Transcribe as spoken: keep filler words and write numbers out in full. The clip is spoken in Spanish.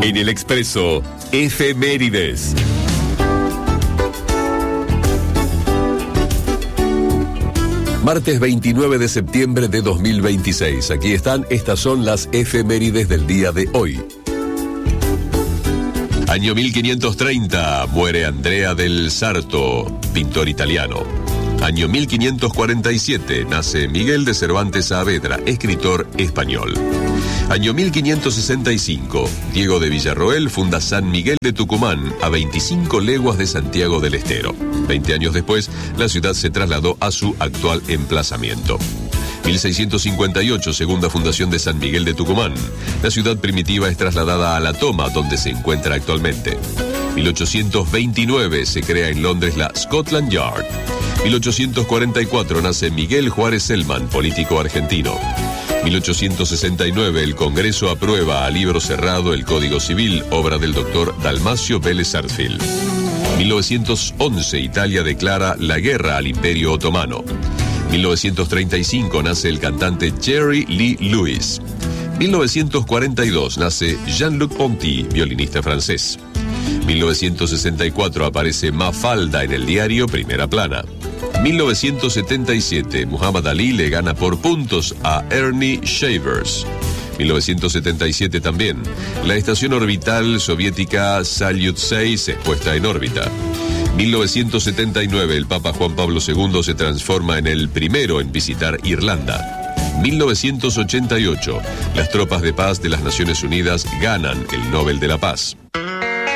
En el Expreso, efemérides. Martes veintinueve de septiembre de dos mil veintiséis. Aquí están, estas son las efemérides del día de hoy. Año mil quinientos treinta, muere Andrea del Sarto, pintor italiano. Año mil quinientos cuarenta y siete, nace Miguel de Cervantes Saavedra, escritor español. Año mil quinientos sesenta y cinco, Diego de Villarroel funda San Miguel de Tucumán, a veinticinco leguas de Santiago del Estero. Veinte años después, la ciudad se trasladó a su actual emplazamiento. mil seiscientos cincuenta y ocho, segunda fundación de San Miguel de Tucumán. La ciudad primitiva es trasladada a La Toma, donde se encuentra actualmente. mil ochocientos veintinueve, se crea en Londres la Scotland Yard. mil ochocientos cuarenta y cuatro, nace Miguel Juárez Celman, político argentino. mil ochocientos sesenta y nueve, el Congreso aprueba a libro cerrado el Código Civil, obra del doctor Dalmacio Vélez Sarsfield. mil novecientos once, Italia declara la guerra al Imperio Otomano. mil novecientos treinta y cinco, nace el cantante Jerry Lee Lewis. mil novecientos cuarenta y dos, nace Jean-Luc Ponty, violinista francés. mil novecientos sesenta y cuatro, aparece Mafalda en el diario Primera Plana. mil novecientos setenta y siete, Muhammad Ali le gana por puntos a Ernie Shavers. mil novecientos setenta y siete también, la estación orbital soviética Salyut seis es puesta en órbita. mil novecientos setenta y nueve, el Papa Juan Pablo segundo se transforma en el primero en visitar Irlanda. mil novecientos ochenta y ocho, las tropas de paz de las Naciones Unidas ganan el Nobel de la Paz.